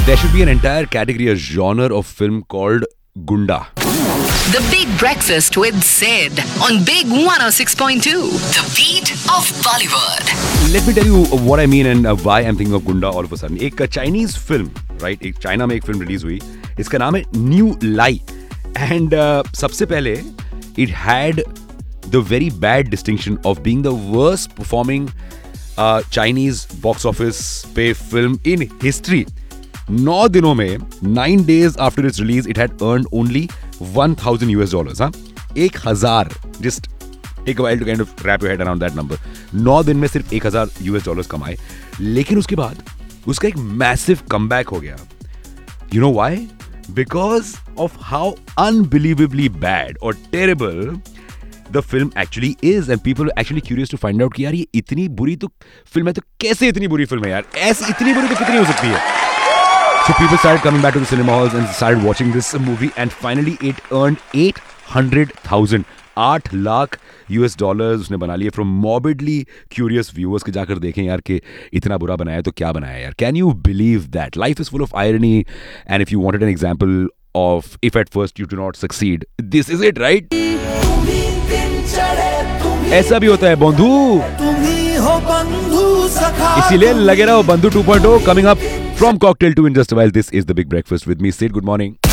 There should be an entire category, a genre of film called Gunda. The Big Breakfast with Sid on Big 106.2. The beat of Bollywood. Let me tell you what I mean and why I'm thinking of Gunda all of a sudden. एक Chinese film, right? एक China में एक film release हुई. इसका नाम है New Lie. And सबसे पहले it had the very bad distinction of being the worst performing Chinese box office पे film in history. 9 दिनों में 9 days after its release it had earned only $1,000 हाँ 1,000 just take a while to kind of wrap your head around that number 9 दिन में सिर्फ $1,000 कमाए लेकिन उसके बाद उसका एक मैसिव कमबैक हो गया you know why because of how unbelievably bad or terrible the film actually is and people are actually curious to find out कि यार ये इतनी बुरी तो फिल्म है तो कैसे इतनी बुरी फिल्म है यार ऐसी इतनी बुरी तो कितनी हो सकती है. So people started coming back to the cinema halls and started watching this movie and finally it earned 800,000 8 lakh $8 उसने बना लिए from morbidly curious viewers के जाकर देखें यार कि इतना बुरा बनाया तो क्या बनाया यार. Can you believe that? Life is full of irony and if you wanted an example of if at first you do not succeed, this is it, right? ऐसा भी होता है बंधु इसीलिए लगे रहो बंधु 2.0 coming up from Cocktail 2 in just a while. This is the Big Breakfast with me, Sid. Good morning.